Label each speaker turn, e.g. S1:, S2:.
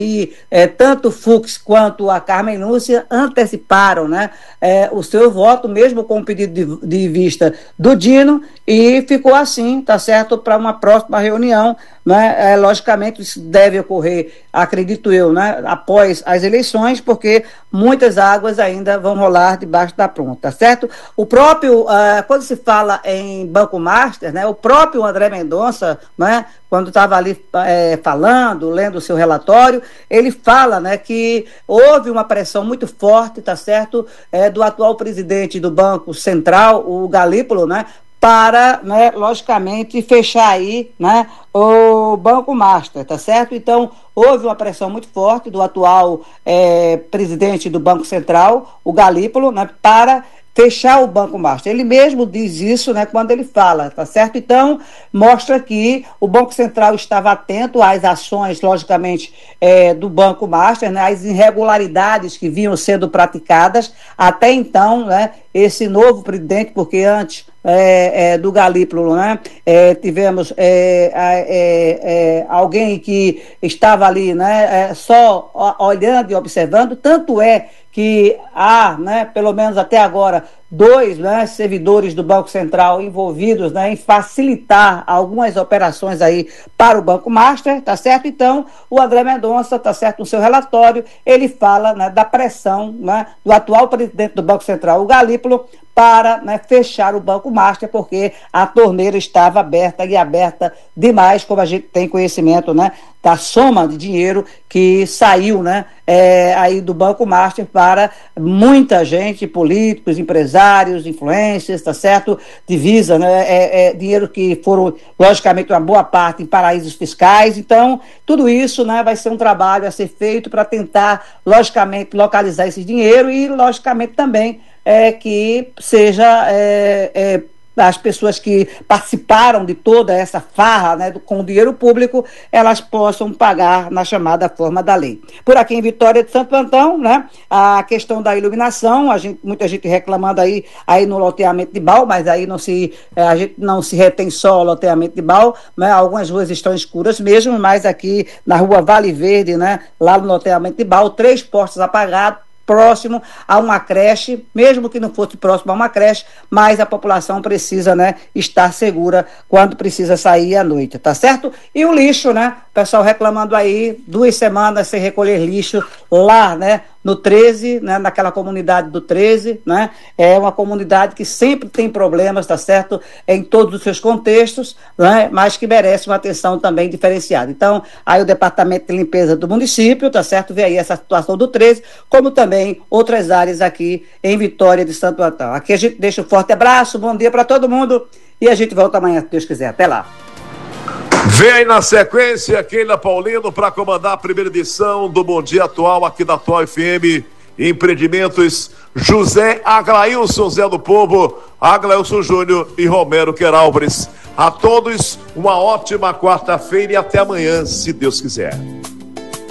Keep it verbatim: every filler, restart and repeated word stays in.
S1: E é, tanto o Fux quanto a Carmen Lúcia anteciparam, né, é, o seu voto, mesmo com o pedido de, de vista do Dino, e ficou assim, tá certo, para uma próxima reunião, né, é, logicamente isso deve ocorrer, acredito eu, né, após as eleições, porque muitas águas ainda vão rolar debaixo da ponte, tá certo? O próprio, uh, quando se fala em Banco Master, né, o próprio André Mendonça, né, quando estava ali é, falando, lendo o seu relatório, ele fala, né, que houve uma pressão muito forte, tá certo, é, do atual presidente do Banco Central, o Galípolo, né, para, né, logicamente, fechar aí, né, o Banco Master, tá certo? Então, houve uma pressão muito forte do atual é, presidente do Banco Central, o Galípolo, né, para fechar o Banco Master. Ele mesmo diz isso, né, quando ele fala, tá certo? Então, mostra que o Banco Central estava atento às ações, logicamente, é, do Banco Master, né, às irregularidades que vinham sendo praticadas até então, né, esse novo presidente, porque antes é, é, do Galípolo, né, é, tivemos é, é, é, alguém que estava ali, né, é, só olhando e observando, tanto é que há, né, pelo menos até agora, dois, né, servidores do Banco Central envolvidos, né, em facilitar algumas operações aí para o Banco Master, tá certo? Então, o André Mendonça, tá certo, no seu relatório, ele fala, né, da pressão, né, do atual presidente do Banco Central, o Galípolo, para, né, fechar o Banco Master, porque a torneira estava aberta e aberta demais, como a gente tem conhecimento, né, da soma de dinheiro que saiu, né, é, aí do Banco Master para muita gente, políticos, empresários, influencers, tá certo? Divisa, né, é, é, dinheiro que foram, logicamente, uma boa parte em paraísos fiscais. Então, tudo isso, né, vai ser um trabalho a ser feito para tentar, logicamente, localizar esse dinheiro e, logicamente, também é, que seja é, é, as pessoas que participaram de toda essa farra, né, do, com o dinheiro público, elas possam pagar na chamada forma da lei. Por aqui em Vitória de Santo Antão, né, a questão da iluminação, a gente, muita gente reclamando aí, aí no loteamento de Bal, mas aí não se, a gente não se retém só ao loteamento de Bal, né, algumas ruas estão escuras mesmo, mas aqui na rua Vale Verde, né, lá no loteamento de Bal, três postes apagados, próximo a uma creche, mesmo que não fosse próximo a uma creche, mas a população precisa, né, estar segura quando precisa sair à noite, tá certo? E o lixo, né, o pessoal reclamando aí, duas semanas sem recolher lixo lá, né, no treze, né, naquela comunidade do treze, né, é uma comunidade que sempre tem problemas, tá certo, em todos os seus contextos, né, mas que merece uma atenção também diferenciada. Então, aí o Departamento de Limpeza do município, tá certo, vê aí essa situação do treze, como também outras áreas aqui em Vitória de Santo Antão. Aqui a gente deixa um forte abraço, bom dia para todo mundo e a gente volta amanhã, se Deus quiser. Até lá.
S2: Vem aí na sequência, Keila Paulino, para comandar a primeira edição do Bom Dia Atual aqui da Atual F M. Empreendimentos José Aglailson Zé do Povo, Aglailson Júnior e Romero Queralbres. A todos uma ótima quarta-feira e até amanhã, se Deus quiser.